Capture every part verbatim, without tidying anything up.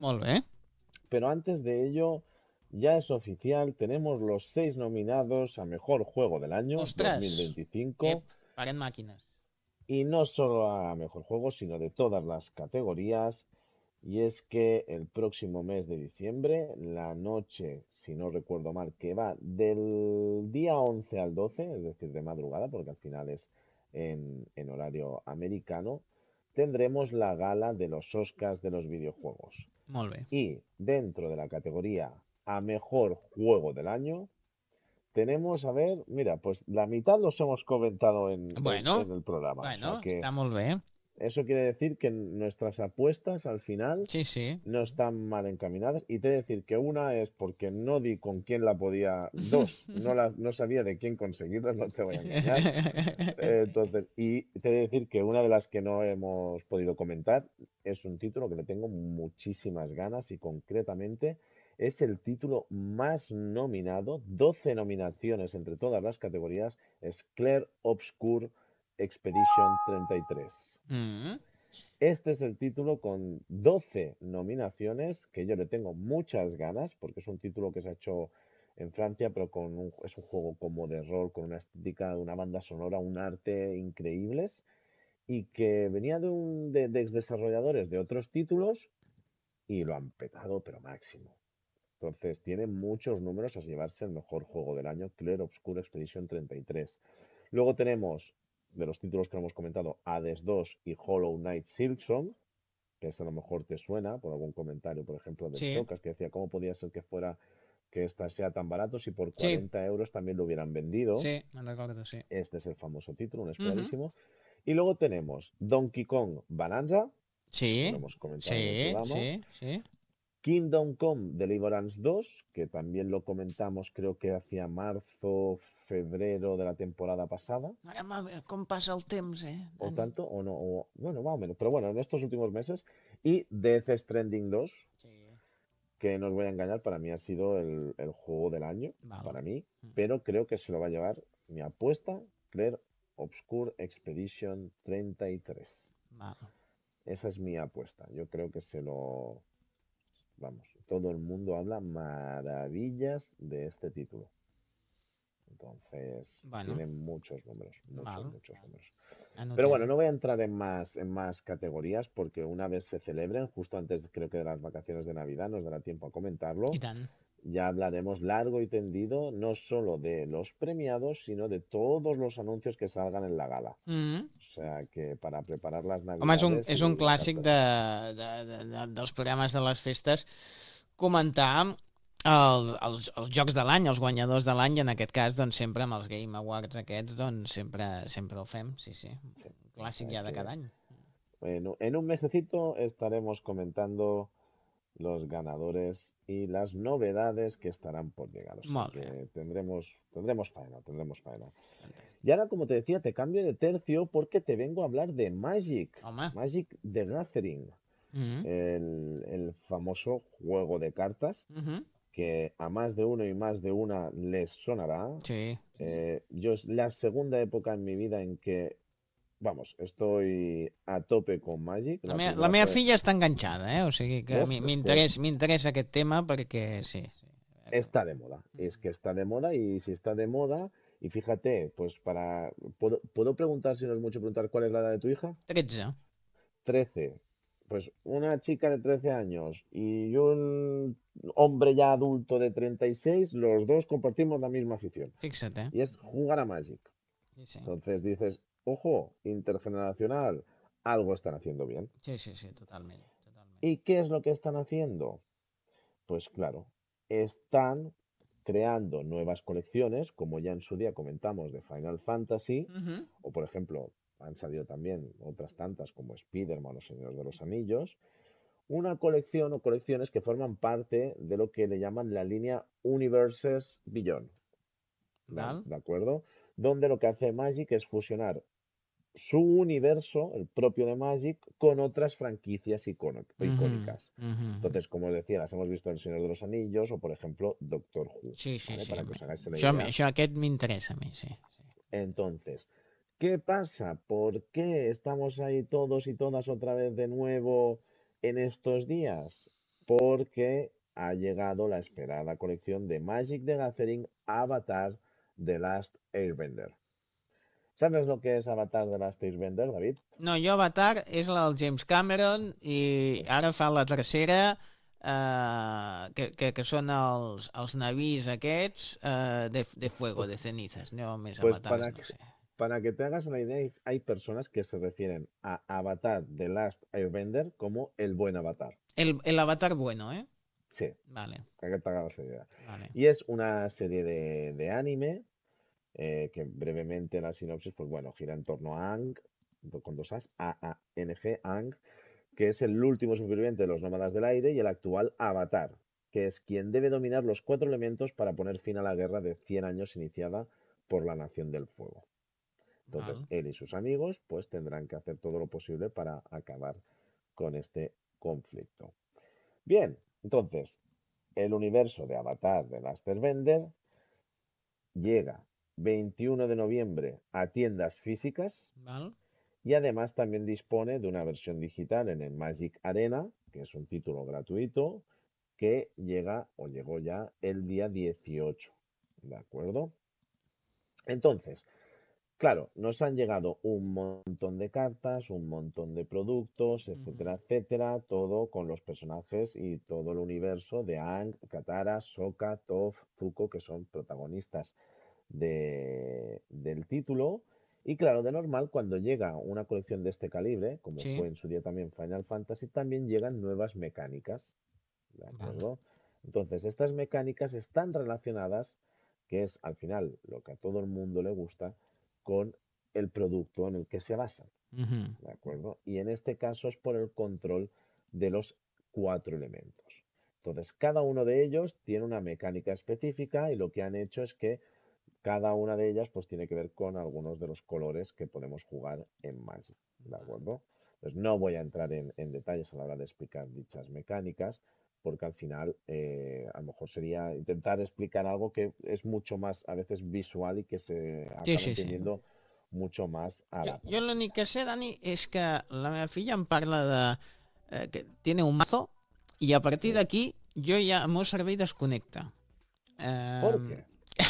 Molt bé. Pero antes de ello, ya es oficial, tenemos los seis nominados a Mejor Juego del Año Ostres! dos mil veinticinco. Ep, paren màquines. Y no solo a Mejor Juego, sino de todas las categorías. Y es que el próximo mes de diciembre, la noche, si no recuerdo mal, que va del día once al doce, es decir, de madrugada, porque al final es en, en horario americano, tendremos la gala de los Oscars de los videojuegos. Molt bé. Y dentro de la categoría a Mejor Juego del Año, tenemos, a ver, mira, pues la mitad los hemos comentado en, en- Bueno, en el programa. O sea bueno, que està molt bé. eso quiere decir que nuestras apuestas al final Sí, sí. no están mal encaminadas. Y te he de decir que una es porque no di con quién la podía. Dos, no, la, no sabía de quién conseguirla, no te voy a engañar. Eh, Entonces, y te he de decir que una de las que no hemos podido comentar es un título que le tengo muchísimas ganas y concretamente es el título más nominado, doce nominaciones entre todas las categorías, es Clair Obscur Expedition treinta y tres. Mm. Este es el título con doce nominaciones que yo le tengo muchas ganas porque es un título que se ha hecho en Francia, pero con un, es un juego como de rol, con una estética, una banda sonora, un arte increíbles y que venía de, un, de, de ex desarrolladores de otros títulos y lo han petado, pero máximo. Entonces tiene muchos números a llevarse el mejor juego del año, Clair Obscur Expedition treinta y tres. Luego tenemos, de los títulos que hemos comentado, Hades dos y Hollow Knight Silksong, que eso a lo mejor te suena por algún comentario, por ejemplo, del Sí, Chocas, que decía, ¿cómo podía ser que fuera que esta sea tan barato si por sí, cuarenta euros también lo hubieran vendido? sí, me'n recordo, sí. Este es el famoso título, un Mhm. esperadísimo. Y luego tenemos Donkey Kong Bonanza, que lo Sí, hemos comentado en el sí, programa. sí, sí. Kingdom Come Deliverance dos, que también lo comentamos creo que hacia marzo, febrero de la temporada pasada, Mare meva, com passa el temps, eh, o Dani? tanto, o no, o, bueno, más o menos, pero bueno, en estos últimos meses. Y Death Stranding dos, Sí. que no os voy a engañar, para mí ha sido el, el juego del año, Val. para mí, Mm. pero creo que se lo va a llevar mi apuesta, Claire Obscure Expedition treinta y tres. Val. Esa es mi apuesta. Yo creo que se lo... Vamos, todo el mundo habla maravillas de este título. Entonces, Bueno, tiene muchos números, muchos, val. muchos números. Pero bueno, Anotem. no voy a entrar en más, en más categorías porque una vez se celebren, justo antes creo que de las vacaciones de Navidad, nos dará tiempo a comentarlo. I tant. Ya hablaremos largo y tendido, no solo de los premiados, sino de todos los anuncios que salgan en la gala. Mm. O sea que para preparar las Home, és un, Navidades és y un la clàssic cartera. de, de, de, de, dels programes de les festes comentar el, els, els jocs de l'any, els guanyadors de l'any, i en aquest cas, doncs, sempre amb els Game Awards aquests, doncs, sempre, sempre ho fem, sí, sí. Sí. Un O clàssic sea ja de que cada any. en, un- en un mesecito estaremos comentando los ganadores y las novedades que estarán por llegar. O sea Molt bé. que tendremos, tendremos faena, tendremos faena. Fantàstic. Y ahora, como te decía, te cambio de tercio porque te vengo a hablar de Magic. Home. Magic the Gathering. Mm -hmm. El, el famoso juego de cartas Mm -hmm. que a más de uno y más de una les sonará. Sí. Eh, yo es la segunda época en mi vida en que, vamos, estoy a tope con Magic. La, La meva, la primera meva fue, filla està enganxada, eh? O sigui que ¿ves? mi- Pues m'interessa m'interessa aquest tema perquè sí. sí. está de moda. Es que está de moda y si está de moda, y fíjate, pues para... ¿Puedo, puedo preguntar, si no es mucho preguntar, cuál es la edad de tu hija? tretze. Trece. Pues una chica de trece años y un hombre ya adulto de treinta y seis, los dos compartimos la misma afición. Fixa't, eh? Y es jugar a Magic. Sí, sí. Entonces dices, ojo, intergeneracional, algo están haciendo bien. Sí, sí, sí, totalment. totalment. ¿Y qué es lo que están haciendo? Pues claro, están creando nuevas colecciones, como ya en su día comentamos de Final Fantasy, Uh -huh. o por ejemplo, han salido también otras tantas como Spider-Man o Señor de los Anillos, una colección o colecciones que forman parte de lo que le llaman la línea Universes Beyond, Val? ¿de acuerdo? Donde lo que hace Magic es fusionar su universo, el propio de Magic, con otras franquicias icono- Uh -huh. icónicas. Uh -huh. Entonces, como os decía, las hemos visto en El Señor de los Anillos o, por ejemplo, Doctor Who, Sí, sí, ¿vale? sí. Para que me- os hagáis la Això, idea. això aquest m'interessa a mi, sí. sí. Entonces, ¿qué pasa? ¿Por qué estamos ahí todos y todas otra vez de nuevo en estos días? porque ha llegado la esperada colección de Magic the Gathering Avatar The Last Airbender. ¿Sabes lo que es Avatar The Last Airbender, David? No, jo Avatar és la del James Cameron i Pues, ara fa la tercera, eh, que, que, que són els, els navis aquests eh, de, de fuego, pues, de cenizas. Jo més pues avatars para no que, sé. para que te hagas una idea, hay hay personas que se refieren a Avatar The Last Airbender como el buen Avatar. El, el avatar bueno, ¿eh? Sí, Vale, para que te hagas la idea. vale. Y es una serie de, de anime eh, que brevemente la sinopsis, pues bueno, gira en torno a Aang, con dos As, A-A-N-G, Aang, que es el último superviviente de los nómadas del aire y el actual Avatar, que es quien debe dominar los cuatro elementos para poner fin a la guerra de cien años iniciada por la Nación del Fuego. Entonces, Val. él y sus amigos pues tendrán que hacer todo lo posible para acabar con este conflicto. Bien, entonces, el universo de Avatar de Last Airbender llega veintiuno de noviembre a tiendas físicas Val. y además también dispone de una versión digital en el Magic Arena, que es un título gratuito, que llega o llegó ya el día dieciocho. ¿De acuerdo? Entonces, claro, nos han llegado un montón de cartas, un montón de productos, Ujú. etcétera, etcétera, todo con los personajes y todo el universo de Aang, Katara, Sokka, Toph, Zuko, que son protagonistas de, del título. Y claro, de normal, cuando llega una colección de este calibre, como Sí, fue en su día también Final Fantasy, también llegan nuevas mecánicas, ¿de val. acuerdo? Entonces, estas mecánicas están relacionadas, que es al final lo que a todo el mundo le gusta, con el producto en el que se basan, Ujú. ¿de acuerdo? Y en este caso es por el control de los cuatro elementos. Entonces, cada uno de ellos tiene una mecánica específica y lo que han hecho es que cada una de ellas pues tiene que ver con algunos de los colores que podemos jugar en Magic, ¿de Val. acuerdo? Entonces no voy a entrar en, en detalles a la hora de explicar dichas mecánicas, porque al final eh, a lo mejor sería intentar explicar algo que es mucho más a veces visual y que se Sí, acaba sí, sí. entendiendo mucho más a Jo, la jo práctica. l'únic que sé, Dani, és que la meva filla em parla de... Eh, que tiene un mazo i a partir Sí. d'aquí jo ja el meu cervell desconnecta. ¿Por Eh, qué?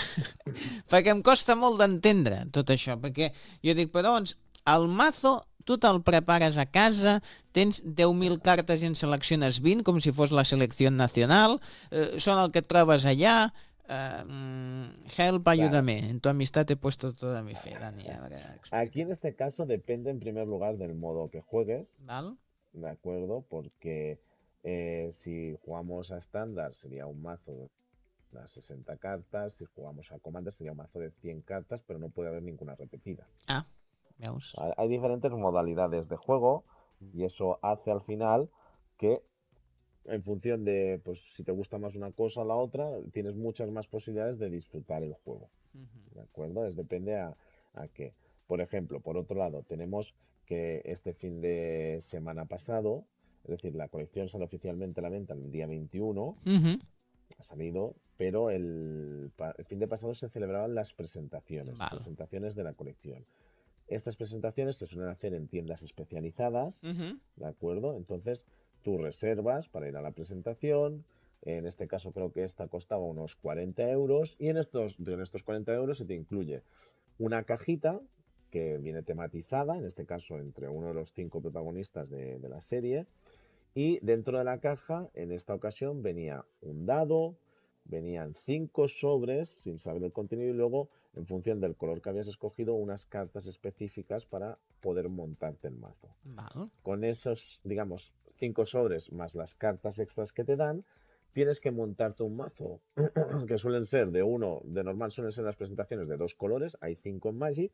perquè em costa molt d'entendre tot això, perquè jo dic, però doncs, el mazo tu te'l prepares a casa, tens deu mil cartes i en selecciones vint, com si fos la selecció nacional, eh, són el que et trobes allà, eh, mm, help, Claro, ayúdame, en tu amistad he puesto toda mi fe, Dani, a ver, aquí en explícame. este caso depende en primer lugar del modo que juegues, ¿Val? ¿de acuerdo? Porque eh, si jugamos a estándar sería un mazo las sesenta cartas. Si jugamos a Commander sería un mazo de cien cartas, pero no puede haber ninguna repetida. Ah, veus? Hay diferentes modalidades de juego y eso hace al final que en función de pues si te gusta más una cosa o la otra, tienes muchas más posibilidades de disfrutar el juego. Ujú. ¿De acuerdo? Es depende a, a qué. Por ejemplo, por otro lado, tenemos que este fin de semana pasado, es decir, la colección sale oficialmente a la venta el día veintiuno, Ujú. ha salido, pero el, el fin de pasado se celebraban las presentaciones, Val. presentaciones de la colección. Estas presentaciones se suelen hacer en tiendas especializadas, Ujú. ¿de acuerdo? Entonces, tú reservas para ir a la presentación. En este caso creo que esta costaba unos cuarenta euros y en estos, en estos cuarenta euros se te incluye una cajita que viene tematizada, en este caso entre uno de los cinco protagonistas de, de la serie, y dentro de la caja, en esta ocasión, venía un dado, venían cinco sobres sin saber el contenido y luego, en función del color que habías escogido, unas cartas específicas para poder montarte el mazo. Val. Con esos, digamos, cinco sobres más las cartas extras que te dan, tienes que montarte un mazo que suelen ser de uno, de normal suelen ser las presentaciones de dos colores, hay cinco en Magic,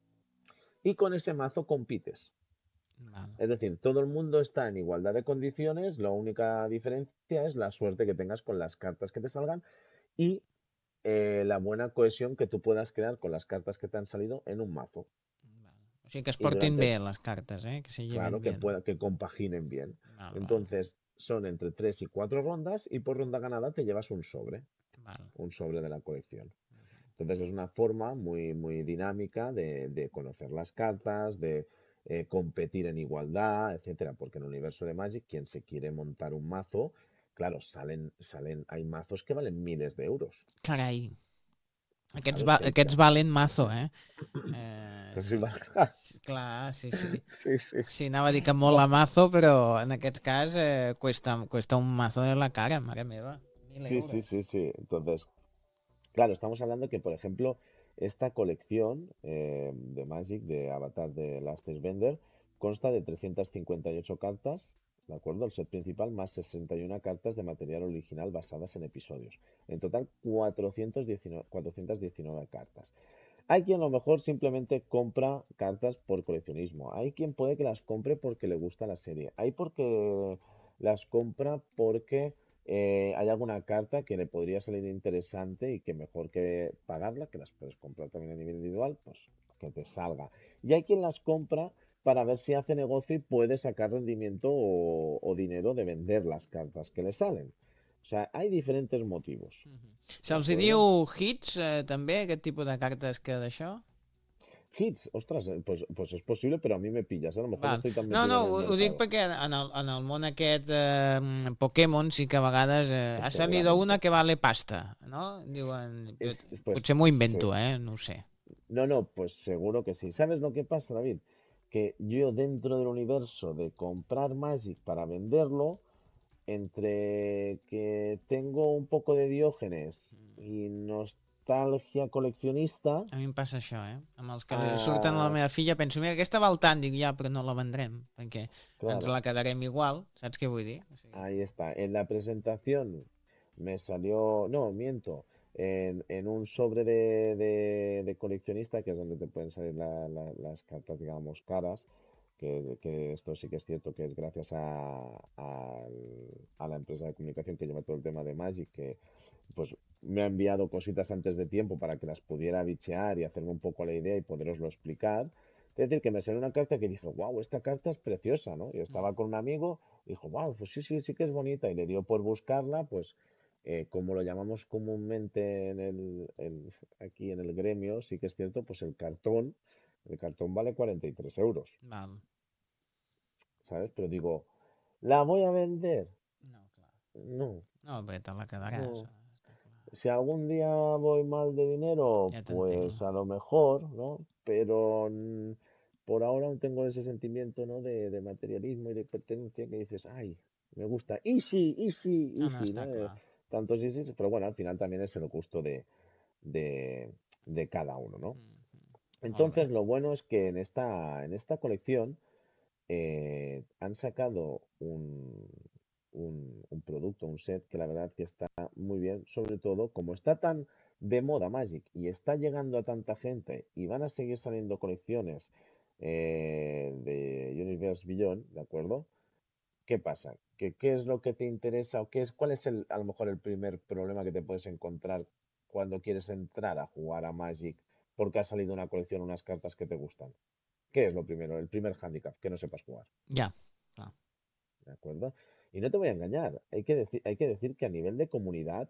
y con ese mazo compites. Val. Es decir, todo el mundo está en igualdad de condiciones, la única diferencia es la suerte que tengas con las cartas que te salgan y eh, la buena cohesión que tú puedas crear con las cartas que te han salido en un mazo. Val. O sigui que es Y portin durante, bé les cartes, eh? Que se lleven claro, que, bien. pueda, que compaginen bien. Val, val. Entonces, son entre tres y cuatro rondas y por ronda ganada te llevas un sobre, Val. un sobre de la colección. Entonces es una forma muy, muy dinámica de, de conocer las cartas, de eh, competir en igualdad, etcétera. Porque en el universo de Magic, quien se quiere montar un mazo, claro, salen, salen, hay mazos que valen miles de euros, Carai, aquests, ¿sabes? va, Que hay aquests ca- valen mazo, eh? Eh, Pues sí, sí, va- sí, clar, sí, sí. sí, sí. Sí, anava a dir que molt a Buah, mazo, però en aquest cas eh, cuesta, cuesta un mazo de la cara, mare meva. Mil sí, sí, euros. sí, sí. Entonces, claro, estamos hablando que, por ejemplo, esta colección eh, de Magic, de Avatar de Last Bender, consta de trescientas cincuenta y ocho cartas, ¿de acuerdo? El set principal más sesenta y una cartas de material original basadas en episodios. En total, cuatrocientas diecinueve, cuatrocientas diecinueve cartas. Hay quien a lo mejor simplemente compra cartas por coleccionismo. Hay quien puede que las compre porque le gusta la serie. Hay porque las compra porque eh, hay alguna carta que le podría salir interesante y que mejor que pagarla, que las puedes comprar también a nivel individual, pues que te salga. Y hay quien las compra para ver si hace negocio y puede sacar rendimiento o, o dinero de vender las cartas que le salen. O sea, hay diferentes motivos, Mhm. ¿de Se'ls hi diu acuerdo? hits, eh, també, aquest tipus de cartes que d'això? Hits, ostras, eh, pues, pues es posible, pero a mí me pillas, ¿eh? A lo mejor no Val. estoy tan No, metido no, en el ho, ho dic mercado. perquè en el, en el món aquest eh, Pokémon sí que a vegades eh, Pues ha salido una seguramente. que vale pasta, no? Diuen, jo, Es, pues, potser m'ho se- invento, eh? No ho sé. no, no, pues seguro que sí. ¿Sabes lo que pasa, David? Que yo dentro del universo de comprar Magic para venderlo, entre que tengo un poco de Diógenes y nostalgia coleccionista, A mi em passa això, eh? Amb els que li surten a la ah, meva filla penso, mira, aquesta val tant, dic, ja, però no la vendrem, perquè ens claro, la quedarem igual, saps què vull dir? O sigui, ahí está. En la presentación me salió, no, miento, en, en un sobre de, de- de coleccionista, que es donde te pueden salir la- la- las cartas, digamos, caras, que, que esto sí que es cierto que es gracias a, al- a la empresa de comunicación que lleva todo el tema de Magic, que pues me ha enviado cositas antes de tiempo para que las pudiera bichear y hacerme un poco la idea y poderoslo explicar. Es decir, que me salió una carta que dije, wow, esta carta es preciosa, ¿no? Y estaba mm, con un amigo, dijo, wow, pues sí, sí, sí que es bonita. Y le dio por buscarla, pues eh, como lo llamamos comúnmente en el, el- aquí en el gremio, sí que es cierto, pues el cartón, el cartón vale cuarenta y tres euros, val. ¿sabes? Pero digo, ¿la voy a vender? No, clar. No, No, perquè te la quedaràs, no. eh, està clar. Si algún día voy mal de dinero, Ja t'entenc. pues a lo mejor, ¿no? Pero mm, por ahora no tengo ese sentimiento, ¿no? De, de materialismo y de pertenencia que dices, ay, me gusta. Y sí, y sí, No, y no, sí, està ¿no? Eh, clar. tantos y sí, pero bueno, al final también es el gusto de, de, de cada uno, ¿no? Mm -hmm. Molt bé. Entonces, lo bueno es que en esta, en esta colección eh, han sacado un, un, un producto, un set que la verdad que está muy bien, sobre todo como está tan de moda Magic y está llegando a tanta gente y van a seguir saliendo colecciones eh, de Universe Beyond, ¿de acuerdo? ¿Qué pasa? ¿Qué, qué es lo que te interesa o qué es, cuál es el, a lo mejor el primer problema que te puedes encontrar cuando quieres entrar a jugar a Magic porque ha salido una colección, unas cartas que te gustan? ¿Qué es lo primero? El primer handicap, que no sepas jugar. Ja, clar. ¿De acuerdo? Y no te voy a engañar, hay que decir, hay que decir que a nivel de comunidad,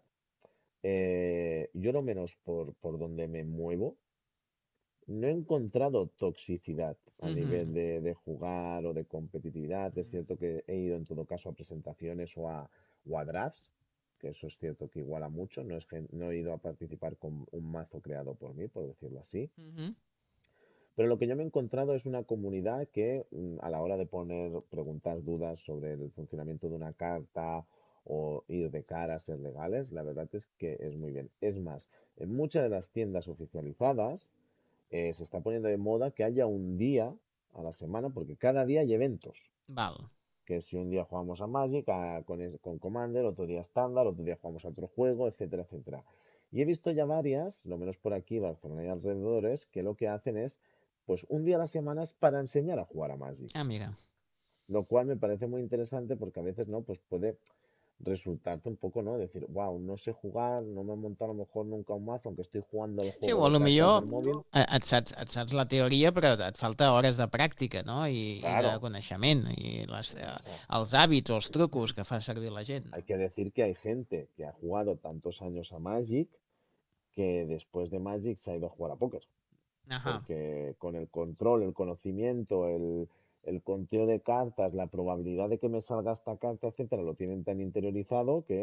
eh, yo no menos por, por donde me muevo, no he encontrado toxicidad a Mm nivel -hmm. de, de jugar o de competitividad. Es Mm cierto que he ido en todo caso a presentaciones o a, o a drafts, que eso es cierto que iguala mucho. No, es, gen- no he ido a participar con un mazo creado por mí, por decirlo así. -hmm. Pero lo que yo me he encontrado es una comunidad que mm, a la hora de poner, preguntar dudas sobre el funcionamiento de una carta o ir de cara a ser legales, la verdad es que es muy bien. Es más, en muchas de las tiendas oficializadas eh, se está poniendo de moda que haya un día a la semana, porque cada día hay eventos. Val. Que si un día jugamos a Magic a- con, es- con Commander, otro día estándar, otro día jugamos a otro juego, etcétera, etcétera. Y he visto ya varias, lo menos por aquí, Barcelona y alrededores, que lo que hacen es, pues un día a la semana es para enseñar a jugar a Magic. Ah, mira. Lo cual me parece muy interesante porque a veces, ¿no? Pues puede resultarte un poco, ¿no? Decir, wow, no sé jugar, no me he montado a lo mejor nunca un mazo, aunque estoy jugando el Sí, juego o a de lo cartas millor del móvil. eh, et saps, et saps la teoria, però et falta hores de pràctica, no? I, i de Claro, coneixement, i les, eh, o sea, els hàbits o els trucos que fa servir la gent. hay que decir que hay gente que ha jugado tantos años a Magic que después de Magic se ha ido a jugar a póker. Ajá. Porque con el control, el conocimiento, el, el conteo de cartas, la probabilidad de que me salga esta carta, etcétera, lo tienen tan interiorizado que